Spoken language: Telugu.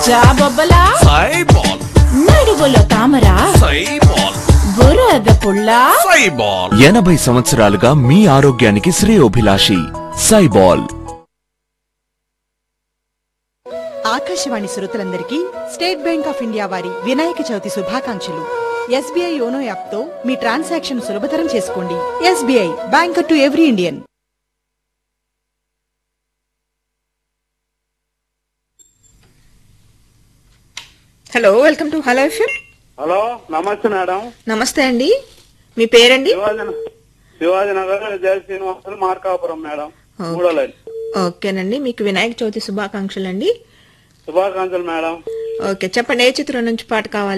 జాబొబ్బలా సైబాల్ నడువులో తామరా సైబాల్ బురద పుల్ల సైబాల్ 80 సంవత్సరాలుగా మీ ఆరోగ్యానికి శ్రేయోభిలాషి సైబాల్. ఆకాశవాణి శ్రోతలందరికీ స్టేట్ బ్యాంక్ ఆఫ్ ఇండియా వారి వినాయక చవితి శుభాకాంక్షలు. ఎస్బీఐ యోనో యాప్ తో మీ ట్రాన్సాక్షన్ సులభతరం చేసుకోండి. SBI, banker to every Indian. Hello, welcome to hello FM. Hello, నమస్తే మేడం. నమస్తే అండి, మీ పేరండి? శివాజీనగర్ జయ శ్రీనివాసులు, మార్కాపురం మేడం. మూడోలైన్. ఓకేనండి, మీకు వినాయక చవితి శుభాకాంక్షలు అండి. శుభాకాంక్షలు మేడం. ఓకే, చెప్పండి, ఏ చిత్రం నుంచి పాట కావాలి?